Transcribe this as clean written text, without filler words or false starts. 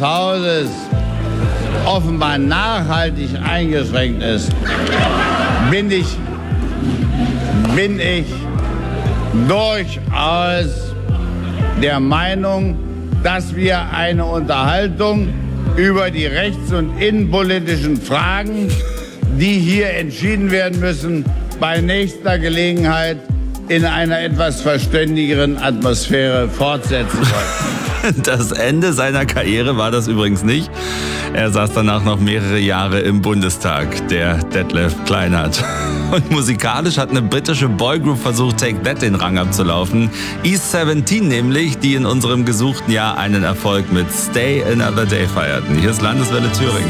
Hauses offenbar nachhaltig eingeschränkt ist, bin ich durchaus der Meinung, dass wir eine Unterhaltung über die rechts- und innenpolitischen Fragen, die hier entschieden werden müssen, bei nächster Gelegenheit in einer etwas verständigeren Atmosphäre fortsetzen wollen. Das Ende seiner Karriere war das übrigens nicht. Er saß danach noch mehrere Jahre im Bundestag, der Detlef Kleinert. Und musikalisch hat eine britische Boygroup versucht, Take That den Rang abzulaufen. East 17 nämlich, die in unserem gesuchten Jahr einen Erfolg mit Stay Another Day feierten. Hier ist Landeswelle Thüringen.